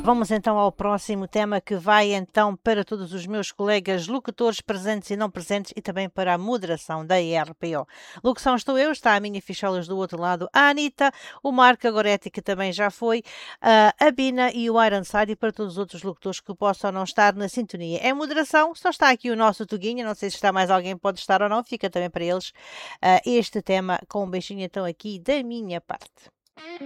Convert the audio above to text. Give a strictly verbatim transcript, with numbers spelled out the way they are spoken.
Vamos então ao próximo tema, que vai então para todos os meus colegas locutores presentes e não presentes, e também para a moderação da E R P O. Locução estou eu, está a minha ficholas do outro lado, a Anitta, o Marco, a Goretti, que também já foi, ah, a Bina e o Ironside, e para todos os outros locutores que possam não estar na sintonia. É moderação, só está aqui o nosso Tuguinho, não sei se está mais alguém, pode estar ou não, fica também para eles ah, este tema, com um beijinho então aqui da minha parte.